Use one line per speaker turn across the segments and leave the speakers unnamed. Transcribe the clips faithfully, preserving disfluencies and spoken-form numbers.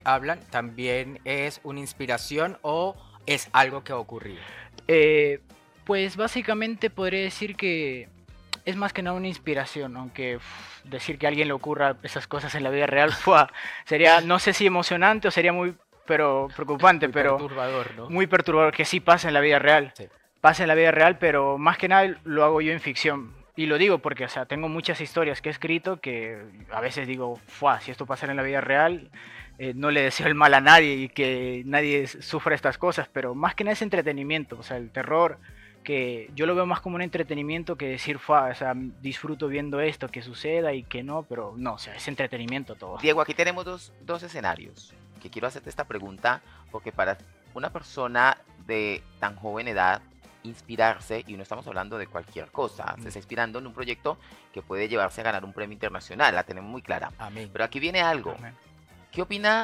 hablan también es una inspiración o es algo que ha ocurrido?
Eh, pues básicamente podría decir que es más que nada una inspiración, aunque uf, decir que a alguien le ocurra esas cosas en la vida real, ¡fua! Sería, no sé si emocionante o sería muy pero preocupante,
Muy
pero
perturbador, ¿no?
muy perturbador que sí pasa en la vida real.
Sí.
Pasa en la vida real, pero más que nada lo hago yo en ficción. Y lo digo porque, o sea, tengo muchas historias que he escrito que a veces digo, ¡fua! Si esto pasara en la vida real, eh, no le deseo el mal a nadie y que nadie sufra estas cosas, pero más que nada es entretenimiento, o sea, el terror, que yo lo veo más como un entretenimiento que decir, ¡fua! O sea, disfruto viendo esto, que suceda y que no, pero no, o sea, es entretenimiento todo.
Diego, aquí tenemos dos, dos escenarios que quiero hacerte esta pregunta porque para una persona de tan joven edad, inspirarse, y no estamos hablando de cualquier cosa, se
Mm.
está inspirando en un proyecto que puede llevarse a ganar un premio internacional, la tenemos muy clara.
Amén.
Pero aquí viene algo.
Amén.
¿Qué opina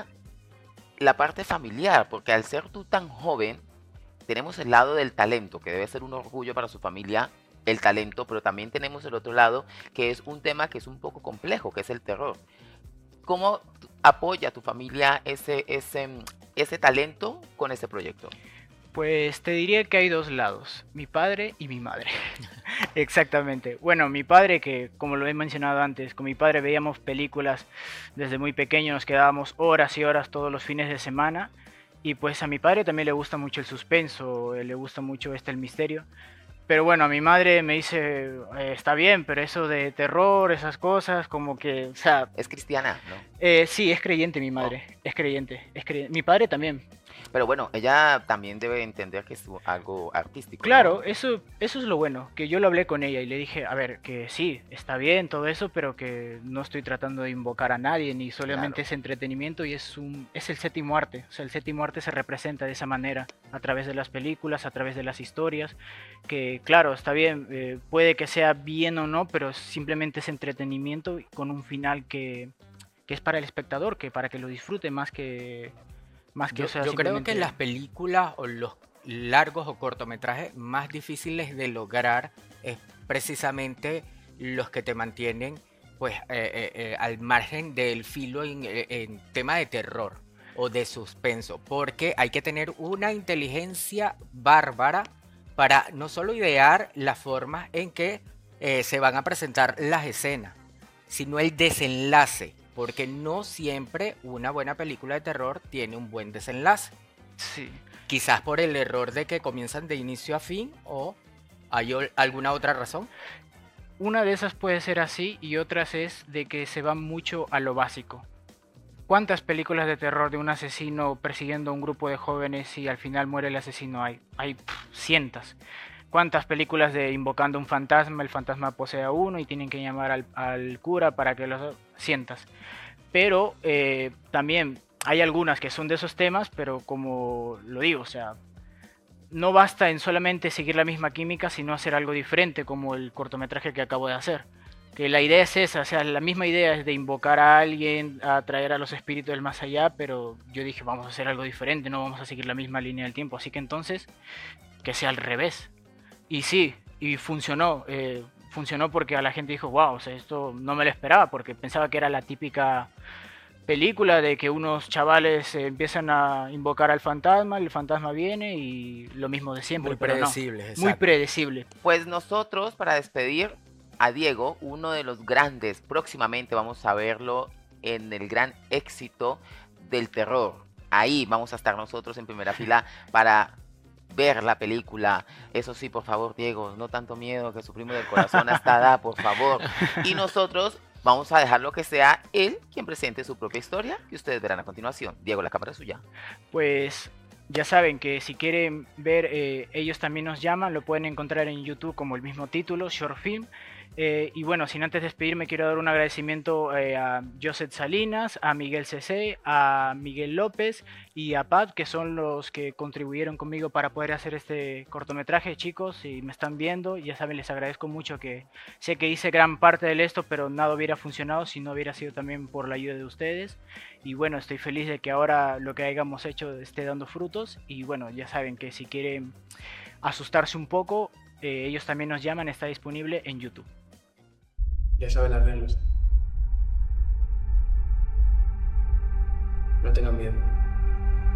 la parte familiar? Porque al ser tú tan joven, tenemos el lado del talento, que debe ser un orgullo para su familia, el talento, pero también tenemos el otro lado, que es un tema que es un poco complejo, que es el terror. ¿Cómo t- apoya tu familia ese, ese, mm, ese talento con ese proyecto?
Pues te diría que hay dos lados, mi padre y mi madre. Exactamente. Bueno, mi padre, que como lo he mencionado antes, con mi padre veíamos películas desde muy pequeño, nos quedábamos horas y horas todos los fines de semana. Y pues a mi padre también le gusta mucho el suspenso, eh, le gusta mucho este el misterio. Pero bueno, a mi madre me dice, eh, está bien, pero eso de terror, esas cosas, como que, o sea,
Es cristiana, ¿no?
eh, sí, es creyente mi
Oh.
madre, es creyente, es creyente. Mi padre también.
Pero bueno, ella también debe entender que es u- algo artístico, ¿no?
Claro, eso, eso es lo bueno, que yo lo hablé con ella y le dije, a ver, que sí, está bien todo eso, pero que no estoy tratando de invocar a nadie, ni solamente
Claro.
es entretenimiento y es un, es el séptimo arte, o sea, el séptimo arte se representa de esa manera, a través de las películas, a través de las historias, que claro, está bien, eh, puede que sea bien o no, pero simplemente es entretenimiento con un final que, que es para el espectador, que para que lo disfrute más que, más que, o
Yo,
sea,
yo creo que
simplemente...
las películas o los largos o cortometrajes más difíciles de lograr es precisamente los que te mantienen pues eh, eh, eh, al margen del filo en, eh, en tema de terror o de suspenso, porque hay que tener una inteligencia bárbara para no solo idear las formas en que eh, se van a presentar las escenas, sino el desenlace, porque no siempre una buena película de terror tiene un buen desenlace.
Sí.
Quizás por el error de que comienzan de inicio a fin o hay ol- alguna otra razón.
Una de esas puede ser así y otras es de que se va mucho a lo básico. ¿Cuántas películas de terror de un asesino persiguiendo a un grupo de jóvenes y al final muere el asesino hay? Hay pff, cientos. ¿Cuántas películas de invocando un fantasma, el fantasma posee a uno y tienen que llamar al, al cura para que los... cientos? Pero eh, también hay algunas que son de esos temas, pero como lo digo, o sea, no basta en solamente seguir la misma química, sino hacer algo diferente, como el cortometraje que acabo de hacer. Que la idea es esa, o sea, la misma idea es de invocar a alguien, a atraer a los espíritus del más allá, pero yo dije, vamos a hacer algo diferente, no vamos a seguir la misma línea del tiempo, así que entonces, que sea al revés. Y sí, y funcionó, eh, funcionó porque a la gente dijo, wow, o sea, esto no me lo esperaba, porque pensaba que era la típica película de que unos chavales eh, empiezan a invocar al fantasma, el fantasma viene y lo mismo de siempre,
Muy
pero no,
predecibles,
muy
exacto.
predecible.
Pues nosotros, para despedir a Diego, uno de los grandes, próximamente vamos a verlo en el gran éxito del terror. Ahí vamos a estar nosotros en primera fila para ver la película. Eso sí, por favor, Diego, no tanto miedo, que su primo del corazón hasta da, por favor. Y nosotros vamos a dejar lo que sea él quien presente su propia historia, que ustedes verán a continuación. Diego, la cámara es suya.
Pues ya saben que si quieren ver, eh, ellos también nos llaman, lo pueden encontrar en YouTube como el mismo título, Short Film. Eh, y bueno, sin antes despedirme, quiero dar un agradecimiento eh, a Joseph Salinas, a Miguel C C, a Miguel López y a Pat, que son los que contribuyeron conmigo para poder hacer este cortometraje. Chicos, si me están viendo, ya saben, les agradezco mucho, que sé que hice gran parte de esto, pero nada hubiera funcionado si no hubiera sido también por la ayuda de ustedes. Y bueno, estoy feliz de que ahora lo que hayamos hecho esté dando frutos. Y bueno, ya saben que si quieren asustarse un poco, eh, ellos también nos llaman, está disponible en YouTube.
Ya saben las reglas. no tengan miedo.